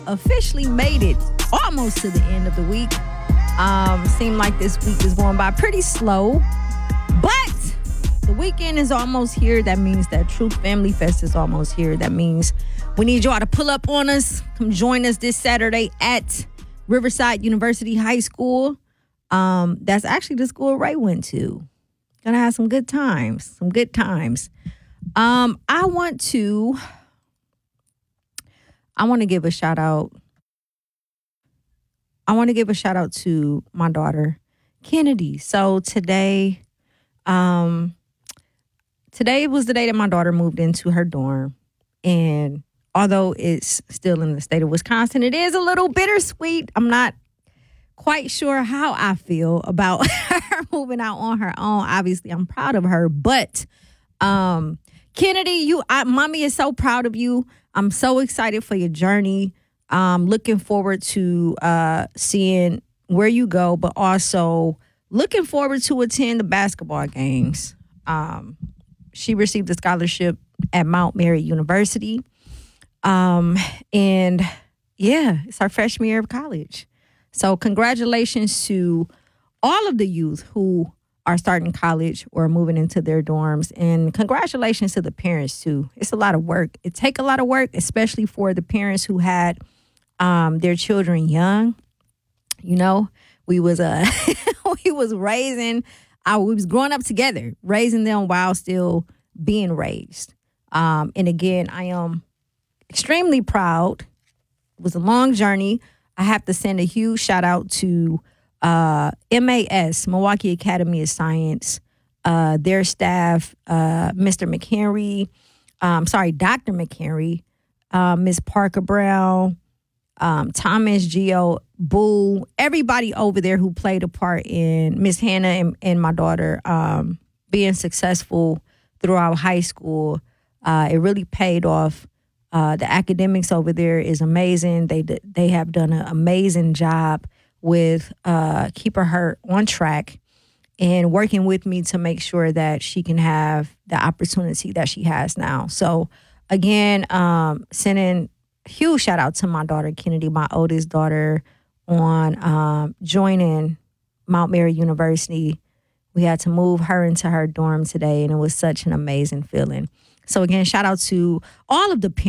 officially made it almost to the end of the week. Seemed like this week is going by pretty slow, but the weekend is almost here. That means that Truth Family Fest is almost here. That means we need y'all to pull up on us. Come join us this Saturday at Riverside University High School. That's actually the school Ray went to. Gonna have some good times. I want to give a shout out. I want to give a shout out to my daughter, Kennedy. So today was the day that my daughter moved into her dorm. And although it's still in the state of Wisconsin, it is a little bittersweet. I'm not quite sure how I feel about her moving out on her own. Obviously, I'm proud of her. But Kennedy, mommy is so proud of you. I'm so excited for your journey. Looking forward to seeing where you go, but also looking forward to attend the basketball games. She received a scholarship at Mount Mary University. And yeah, it's her freshman year of college. So congratulations to all of the youth who are starting college or moving into their dorms. And congratulations to the parents too. It's a lot of work. It takes a lot of work, especially for the parents who had their children young. You know, we was we was growing up together, raising them while still being raised. And again, I am extremely proud. It was a long journey. I have to send a huge shout out to MAS, Milwaukee Academy of Science, their staff, Mr. McHenry, Dr. McHenry, Ms. Parker Brown, Thomas, Gio, Boo, everybody over there who played a part in Miss Hannah and my daughter being successful throughout high school. It really paid off. The academics over there is amazing. They have done an amazing job with keeping her on track and working with me to make sure that she can have the opportunity that she has now. So again, sending a huge shout out to my daughter, Kennedy, my oldest daughter, on joining Mount Mary University. We had to move her into her dorm today, and it was such an amazing feeling. So again, shout out to all of the parents.